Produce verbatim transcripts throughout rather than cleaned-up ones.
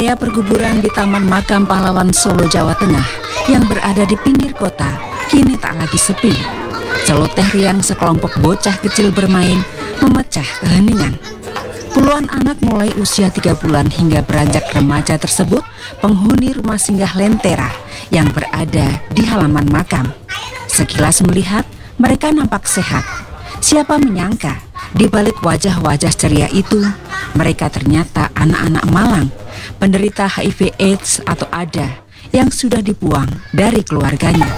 Area perkuburan di Taman Makam Pahlawan Solo, Jawa Tengah yang berada di pinggir kota kini tak lagi sepi. Celoteh riang sekelompok bocah kecil bermain memecah keheningan. Puluhan anak mulai usia tiga bulan hingga beranjak remaja tersebut penghuni rumah singgah Lentera yang berada di halaman makam. Sekilas melihat, mereka nampak sehat. Siapa menyangka di balik wajah-wajah ceria itu, mereka ternyata anak-anak malang, penderita H I V AIDS atau A D A yang sudah dibuang dari keluarganya.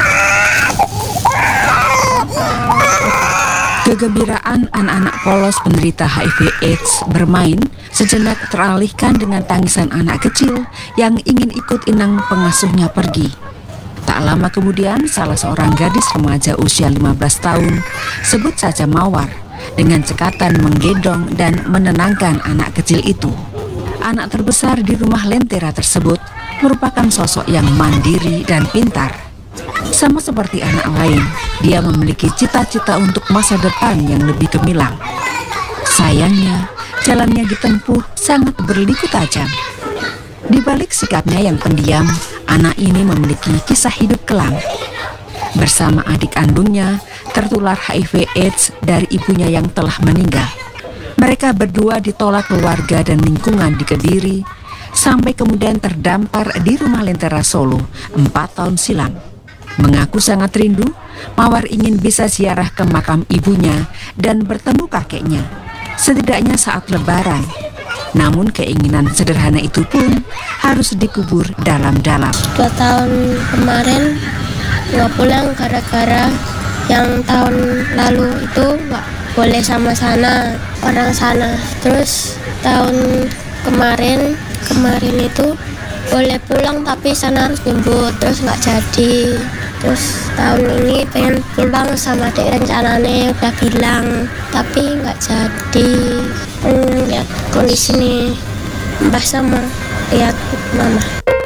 Kegembiraan anak-anak polos penderita H I V AIDS bermain sejenak teralihkan dengan tangisan anak kecil yang ingin ikut inang pengasuhnya pergi. Tak lama kemudian, salah seorang gadis remaja usia lima belas tahun, sebut saja Mawar, dengan cekatan menggendong dan menenangkan anak kecil itu. Anak terbesar di rumah Lentera tersebut merupakan sosok yang mandiri dan pintar. Sama seperti anak lain, dia memiliki cita-cita untuk masa depan yang lebih gemilang. Sayangnya, jalannya ditempuh sangat berliku tajam. Di balik sikapnya yang pendiam, anak ini memiliki kisah hidup kelam. Bersama adik kandungnya, tertular H I V AIDS dari ibunya yang telah meninggal. Mereka berdua ditolak keluarga dan lingkungan di Kediri, sampai kemudian terdampar di rumah Lentera Solo empat tahun silam. Mengaku sangat rindu, Mawar ingin bisa ziarah ke makam ibunya dan bertemu kakeknya, setidaknya saat lebaran. Namun keinginan sederhana itu pun harus dikubur dalam-dalam. Dua tahun kemarin nggak pulang gara-gara yang tahun lalu itu nggak boleh sama sana, orang sana. Terus tahun kemarin, kemarin itu boleh pulang tapi sana harus jemput, terus nggak jadi. Terus tahun ini pengen pulang sama adik rencananya udah bilang, tapi nggak jadi. Hmm, lihat kondisi nih, Mbah sama lihat Mama.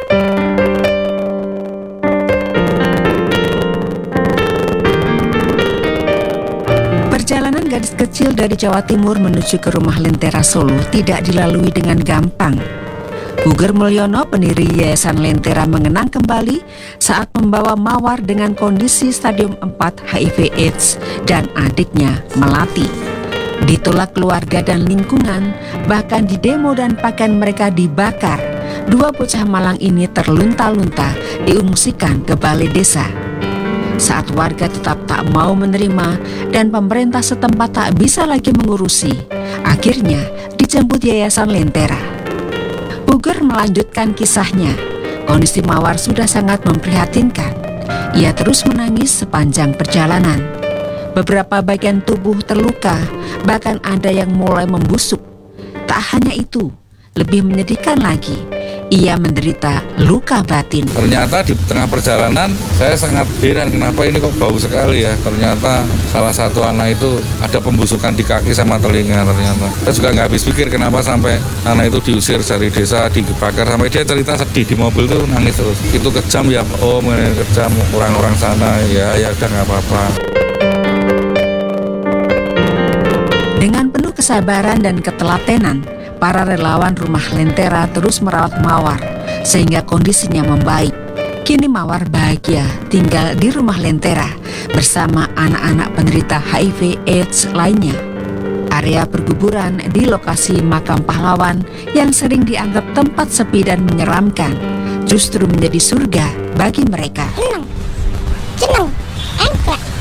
Perjalanan gadis kecil dari Jawa Timur menuju ke rumah Lentera Solo tidak dilalui dengan gampang. Puger Mulyono, pendiri Yayasan Lentera, mengenang kembali saat membawa Mawar dengan kondisi stadium empat H I V AIDS dan adiknya Melati. Ditolak keluarga dan lingkungan, bahkan di demo dan pakaian mereka dibakar. Dua bocah malang ini terlunta-lunta diungsikan ke balai desa. Saat warga tetap tak mau menerima dan pemerintah setempat tak bisa lagi mengurusi, akhirnya dijemput Yayasan Lentera. Puger melanjutkan kisahnya. Kondisi Mawar sudah sangat memprihatinkan. Ia terus menangis sepanjang perjalanan. Beberapa bagian tubuh terluka, bahkan ada yang mulai membusuk. Tak hanya itu, lebih menyedihkan lagi, ia menderita luka batin. Ternyata di tengah perjalanan saya sangat heran kenapa ini kok bau sekali ya. Ternyata salah satu anak itu ada pembusukan di kaki sama telinga ternyata. Saya juga nggak habis pikir kenapa sampai anak itu diusir dari desa, dibakar, sampai dia cerita sedih di mobil tuh nangis terus. Itu kejam ya, oh kejam orang-orang sana, ya ya udah nggak apa-apa. Dengan penuh kesabaran dan ketelatenan, para relawan rumah Lentera terus merawat Mawar sehingga kondisinya membaik. Kini Mawar bahagia tinggal di rumah Lentera bersama anak-anak penderita H I V AIDS lainnya. Area perkuburan di lokasi makam pahlawan yang sering dianggap tempat sepi dan menyeramkan justru menjadi surga bagi mereka. Senang, senang, enak.